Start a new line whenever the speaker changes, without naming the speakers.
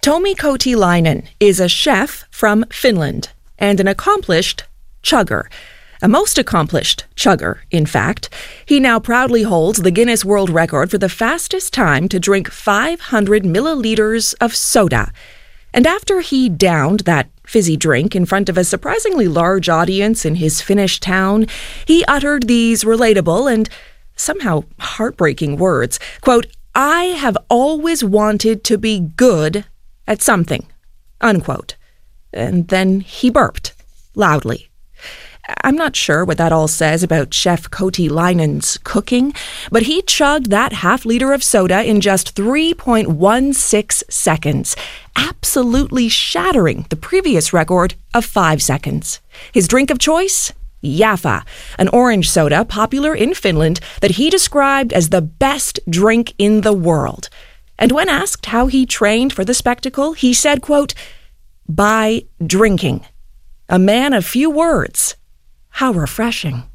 Tomi Kotilainen is a chef from Finland and an accomplished chugger. A most accomplished chugger, in fact. He now proudly holds the Guinness World Record for the fastest time to drink 500 milliliters of soda. And after he downed that fizzy drink in front of a surprisingly large audience in his Finnish town, he uttered these relatable and somehow heartbreaking words. Quote, "I have always wanted to be good at something," unquote. And then he burped loudly. I'm not sure what that all says about Chef Kotilainen's cooking, but he chugged that half-liter of soda in just 3.16 seconds, absolutely shattering the previous record of 5 seconds. His drink of choice? Jaffa, an orange soda popular in Finland that he described as the best drink in the world. And when asked how he trained for the spectacle, he said, quote, "By drinking. A man of few words. How refreshing."